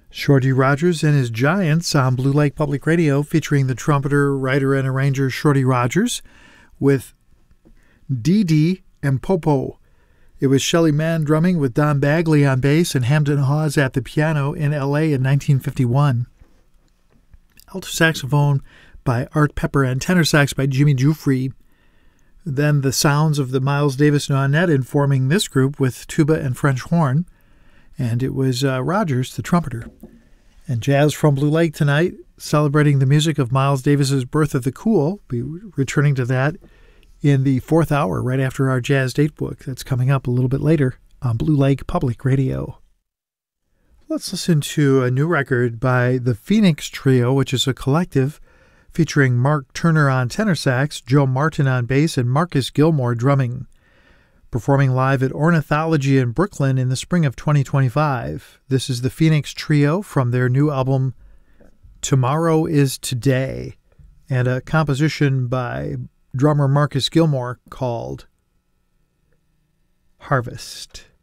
Shorty Rogers and his Giants on Blue Lake Public Radio, featuring the trumpeter, writer, and arranger Shorty Rogers with Dee Dee and Popo. It was Shelly Manne drumming with Don Bagley on bass and Hamden Hawes at the piano in L.A. in 1951. Alto saxophone by Art Pepper and tenor sax by Jimmy Giuffre. Then the sounds of the Miles Davis Nonet informing this group with tuba and French horn. And it was Rogers, the trumpeter. And Jazz from Blue Lake tonight, celebrating the music of Miles Davis's Birth of the Cool. We'll be returning to that in the fourth hour, right after our Jazz Date Book. That's coming up a little bit later on Blue Lake Public Radio. Let's listen to a new record by the Phoenix Trio, which is a collective featuring Mark Turner on tenor sax, Joe Martin on bass, and Marcus Gilmore drumming. Performing live at Ornithology in Brooklyn in the spring of 2025. This is the Phoenix Trio from their new album, Tomorrow is Today, and a composition by drummer Marcus Gilmore called Harvest.